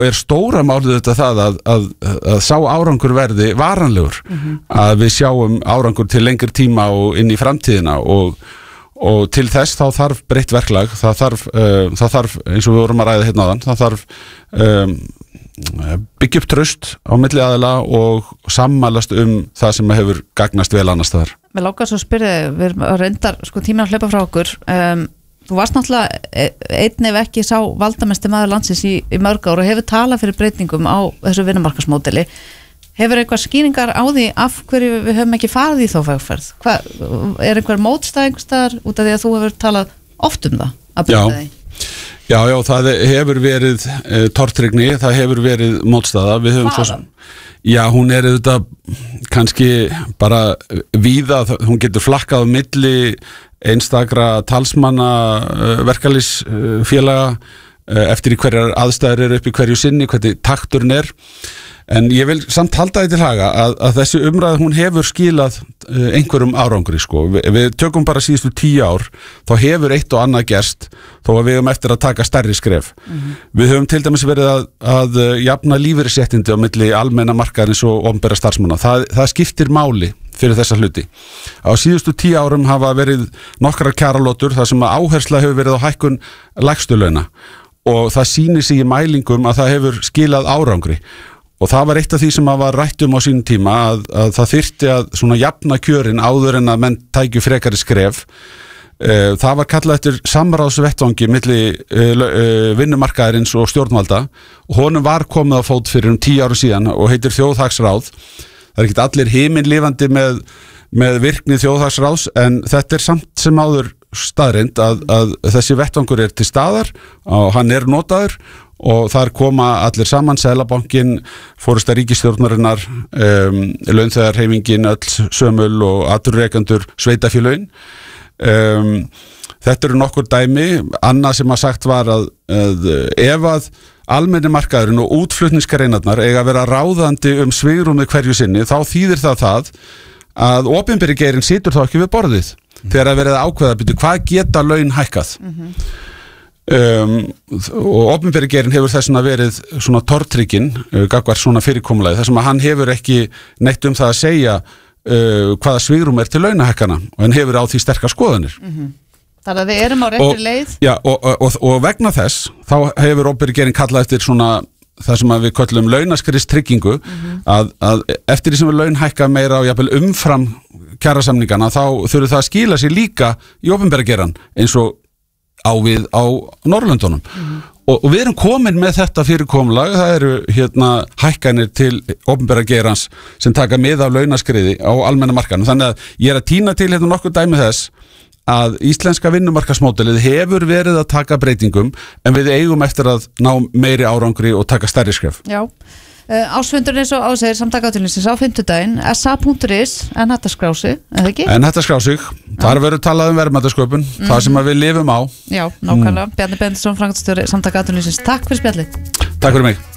er stóra málið þetta það að sá árangur verði varanlegur, að við sjáum árangur til lengri tíma og inn í framtíðina og til þess þá þarf breytt verklag, það þarf eins og við vorum að ræða hérna áðan, það þarf byggja upp traust á milli aðila og sammælast það sem hefur gagnast vel annars staðar. Mér langar svo að spyrja, við erum að reyndar tíminn að hlaupa frá okkur. Þú varst náttúrulega einn ef ekki sá valdamesti maður landsins í mörg ár og hefur talað fyrir breytingum á þessu vinnumarkaðsmódeli. Hefur eitthvað skýringar á því af hverju við höfum ekki farið í þá vegferð? Er einhver mótstæðingstaðar út af því að þú hefur talað oft það að breyta því? Já, það hefur verið tortryggni, það hefur verið mótstaða. Hvaðan? Já, hún þetta kannski bara víða, hún getur flakkað á milli einstakra talsmanna verkalýðsfélaga eftir í hverjar aðstæður eru upp í hverju sinni, hvernig takturinn er. En ég vil samt halda því til haga að þessi umræða hún hefur skilað einhverjum árangri sko. Við tökum bara síðustu 10 ár, þá hefur eitt og annað gerst þó að við höfum eftir að taka stærri skref. Við höfum til dæmis verið að jafna lífeyrisréttindi á milli almenna markaðarins og opinberra starfsmanna. Það skiptir máli fyrir þessa hluti. Á síðustu 10 árum hafa verið nokkrar kjaralotur þar sem áhersla hefur verið á hækkun lægstu launa og það sýnir sig í mælingum að það hefur skilað árangri. Og það var eitt af því sem var rætt á sínum tíma að það þyrfti að svona jafna kjörin áður en að menn tækju frekari skref. Það var kallað eftir samráðsvettvangi milli vinnumarkaðarins og stjórnvalda og honum var komið á fót fyrir 10 árum síðan og heitir Þjóðhagsráð. Það ekkert allir himinlifandi með virkni Þjóðhagsráðs en þetta samt sem áður staðreynd að þessi vettvangur til staðar og hann notaður og þar koma allir saman, Seðlabankinn, forysta ríkisstjórnarinnar, launþegarhreyfingin, öll sömul og atvinnurekendur, sveitafélögin. Þetta eru nokkur dæmi. Annað sem sagt var að ef að almenni markaðurinn og útflutningsgreinarnar eiga að vera ráðandi svigrúmið hverju sinni, þá þýðir það að opinberi geirinn situr þá ekki við borðið þegar að verið að ákveða að byrja hvað geta laun hækkað. Og opinberi geirinn hefur þess að verið svona tortrygginn gagnvart svona fyrirkomulagi þess að hann hefur ekki neitt það að segja hvaða svigrúm til launahækkana og hann hefur á því sterkar skoðanir. Þannig að við erum á réttri leið. Já, og vegna þess þá hefur opinberi geirinn kallað eftir svona það sem við köllum launaskriðstryggingu að eftir því sem við laun hækka meira og jafnvel umfram kjarasamningana þá þurfi það að skila sér líka í opinbera geirann eins og á Norðurlöndunum. Og við erum komin með þetta fyrirkomulag, það eru hækkanir til opinbera geirans sem taka mið af launaskriði á almenna markaðnum. Þannig að ég að tína til nokkuð dæmi þess að íslenska vinnumarkaðsmódelið hefur verið að taka breytingum en við eigum eftir að ná meiri árangri og taka stærri skref. Já, ásfundurinn eins og ásegir Samtaka atvinnulífsins á fimmtudaginn, sa.is en þetta skrá sig, eða ekki? En þetta skrá sig, þar verður talað verðmætasköpun, það sem við lifum á. Já, nákvæmlega. Bjarni Benediktsson, framkvæmdastjóri Samtaka atvinnulífsins. Takk fyrir spjallið. Takk fyrir mig.